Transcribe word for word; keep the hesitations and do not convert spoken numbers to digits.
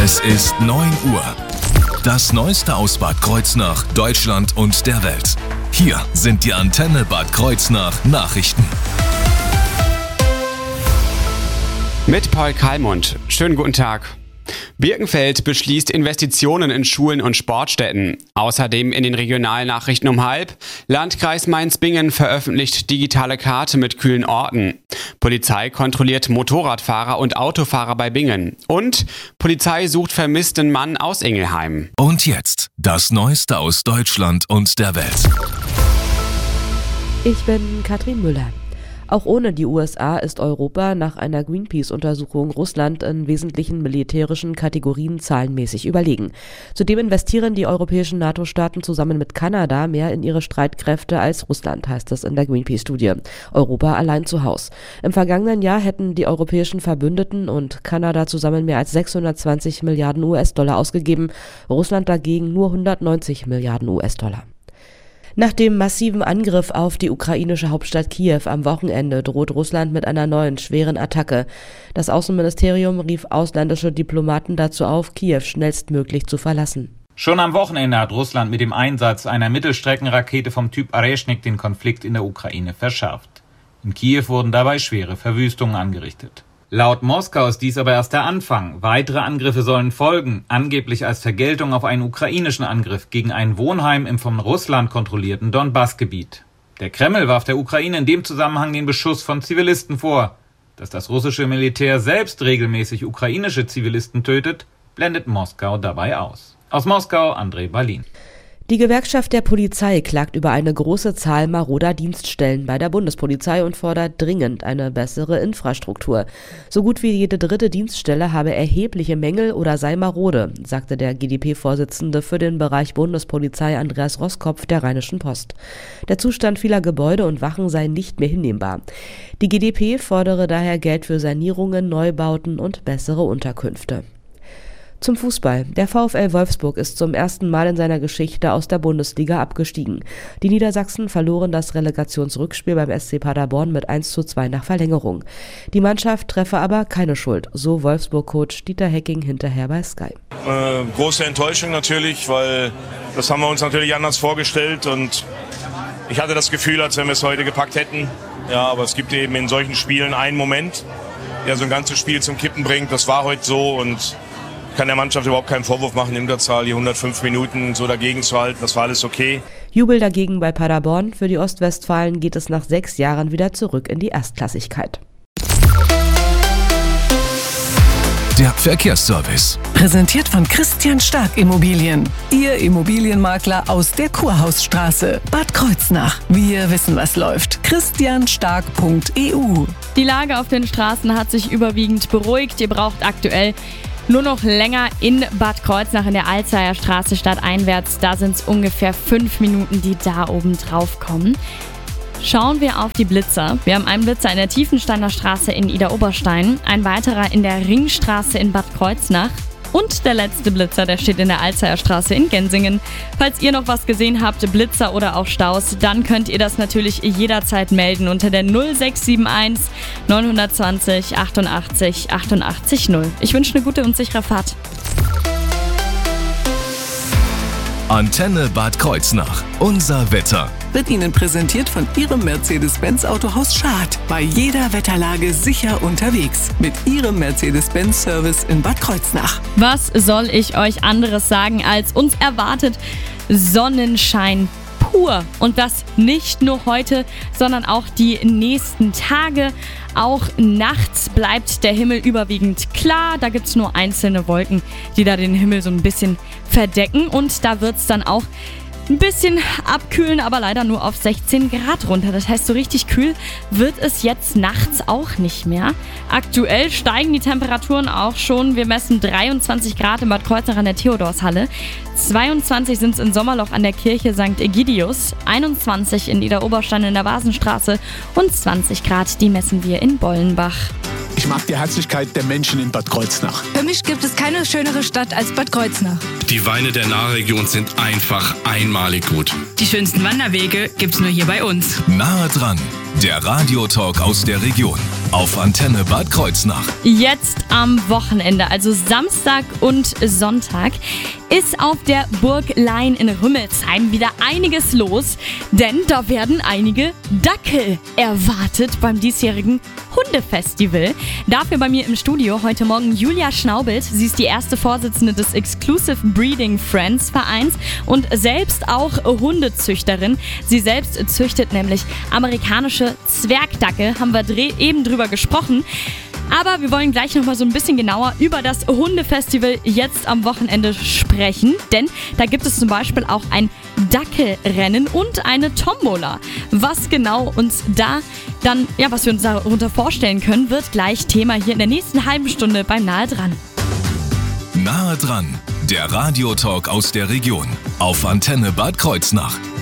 Es ist neun Uhr. Das Neueste aus Bad Kreuznach, Deutschland und der Welt. Hier sind die Antenne Bad Kreuznach Nachrichten. Mit Paul Kalmund. Schönen guten Tag. Birkenfeld beschließt Investitionen in Schulen und Sportstätten. Außerdem in den Regionalnachrichten um halb. Landkreis Mainz-Bingen veröffentlicht digitale Karte mit kühlen Orten. Polizei kontrolliert Motorradfahrer und Autofahrer bei Bingen. Und Polizei sucht vermissten Mann aus Ingelheim. Und jetzt das Neueste aus Deutschland und der Welt. Ich bin Katrin Müller. Auch ohne die U S A ist Europa nach einer Greenpeace-Untersuchung Russland in wesentlichen militärischen Kategorien zahlenmäßig überlegen. Zudem investieren die europäischen NATO-Staaten zusammen mit Kanada mehr in ihre Streitkräfte als Russland, heißt es in der Greenpeace-Studie. Europa allein zu Haus. Im vergangenen Jahr hätten die europäischen Verbündeten und Kanada zusammen mehr als sechshundertzwanzig Milliarden U S-Dollar ausgegeben, Russland dagegen nur hundertneunzig Milliarden U S-Dollar. Nach dem massiven Angriff auf die ukrainische Hauptstadt Kiew am Wochenende droht Russland mit einer neuen schweren Attacke. Das Außenministerium rief ausländische Diplomaten dazu auf, Kiew schnellstmöglich zu verlassen. Schon am Wochenende hat Russland mit dem Einsatz einer Mittelstreckenrakete vom Typ Areshnik den Konflikt in der Ukraine verschärft. In Kiew wurden dabei schwere Verwüstungen angerichtet. Laut Moskau ist dies aber erst der Anfang. Weitere Angriffe sollen folgen, angeblich als Vergeltung auf einen ukrainischen Angriff gegen ein Wohnheim im von Russland kontrollierten Donbass-Gebiet. Der Kreml warf der Ukraine in dem Zusammenhang den Beschuss von Zivilisten vor. Dass das russische Militär selbst regelmäßig ukrainische Zivilisten tötet, blendet Moskau dabei aus. Aus Moskau, André Balin. Die Gewerkschaft der Polizei klagt über eine große Zahl maroder Dienststellen bei der Bundespolizei und fordert dringend eine bessere Infrastruktur. So gut wie jede dritte Dienststelle habe erhebliche Mängel oder sei marode, sagte der G d P-Vorsitzende für den Bereich Bundespolizei Andreas Roskopf der Rheinischen Post. Der Zustand vieler Gebäude und Wachen sei nicht mehr hinnehmbar. Die G d P fordere daher Geld für Sanierungen, Neubauten und bessere Unterkünfte. Zum Fußball. Der VfL Wolfsburg ist zum ersten Mal in seiner Geschichte aus der Bundesliga abgestiegen. Die Niedersachsen verloren das Relegationsrückspiel beim S C Paderborn mit eins zu zwei nach Verlängerung. Die Mannschaft treffe aber keine Schuld, so Wolfsburg-Coach Dieter Hecking hinterher bei Sky. Äh, große Enttäuschung natürlich, weil das haben wir uns natürlich anders vorgestellt und ich hatte das Gefühl, als wenn wir es heute gepackt hätten. Ja, aber es gibt eben in solchen Spielen einen Moment, der so ein ganzes Spiel zum Kippen bringt. Das war heute so und kann der Mannschaft überhaupt keinen Vorwurf machen, in Unterzahl die hundertfünf Minuten so dagegen zu halten. Das war alles okay. Jubel dagegen bei Paderborn. Für die Ostwestfalen geht es nach sechs Jahren wieder zurück in die Erstklassigkeit. Der Verkehrsservice. Präsentiert von Christian Stark Immobilien. Ihr Immobilienmakler aus der Kurhausstraße. Bad Kreuznach. Wir wissen, was läuft. christian stark punkt e u. Die Lage auf den Straßen hat sich überwiegend beruhigt. Ihr braucht aktuell nur noch länger in Bad Kreuznach in der Alzeier Straße stadteinwärts. Da sind es ungefähr fünf Minuten, die da oben drauf kommen. Schauen wir auf die Blitzer. Wir haben einen Blitzer in der Tiefensteiner Straße in Idar-Oberstein, ein weiterer in der Ringstraße in Bad Kreuznach und der letzte Blitzer, der steht in der Alzeier Straße in Gensingen. Falls ihr noch was gesehen habt, Blitzer oder auch Staus, dann könnt ihr das natürlich jederzeit melden unter der null sechs sieben eins neun zwei null achtundachtzig achtundachtzig null. Ich wünsche eine gute und sichere Fahrt. Antenne Bad Kreuznach. Unser Wetter. Wird Ihnen präsentiert von Ihrem Mercedes-Benz Autohaus Schad. Bei jeder Wetterlage sicher unterwegs. Mit Ihrem Mercedes-Benz-Service in Bad Kreuznach. Was soll ich euch anderes sagen, als uns erwartet Sonnenschein pur. Und das nicht nur heute, sondern auch die nächsten Tage. Auch nachts bleibt der Himmel überwiegend klar. Da gibt es nur einzelne Wolken, die da den Himmel so ein bisschen verdecken. Und da wird es dann auch ein bisschen abkühlen, aber leider nur auf sechzehn Grad runter. Das heißt, so richtig kühl wird es jetzt nachts auch nicht mehr. Aktuell steigen die Temperaturen auch schon. Wir messen dreiundzwanzig Grad in Bad Kreuznach an der Theodorshalle. zweiundzwanzig sind es in Sommerloch an der Kirche Sankt Egidius. einundzwanzig in Idar-Oberstein in der Vasenstraße. Und zwanzig Grad, die messen wir in Bollenbach. Ich mag die Herzlichkeit der Menschen in Bad Kreuznach. Für mich gibt es keine schönere Stadt als Bad Kreuznach. Die Weine der Nahregion sind einfach einmalig gut. Die schönsten Wanderwege gibt's nur hier bei uns. Nahe dran, der Radiotalk aus der Region auf Antenne Bad Kreuznach. Jetzt am Wochenende, also Samstag und Sonntag, ist auf der Burg Laien in Rümmelsheim wieder einiges los, denn da werden einige Dackel erwartet beim diesjährigen Hundefestival. Dafür bei mir im Studio heute Morgen Julia Schnaubelt. Sie ist die erste Vorsitzende des Exclusive Breeding Friends Vereins und selbst auch Hundezüchterin. Sie selbst züchtet nämlich amerikanische Zwergdackel, haben wir eben drüber gesprochen. Aber wir wollen gleich nochmal so ein bisschen genauer über das Hundefestival jetzt am Wochenende sprechen. Denn da gibt es zum Beispiel auch ein Dackelrennen und eine Tombola. Was genau uns da dann, ja, was wir uns darunter vorstellen können, wird gleich Thema hier in der nächsten halben Stunde beim Nahe dran. Nahe dran, der Radiotalk aus der Region auf Antenne Bad Kreuznach.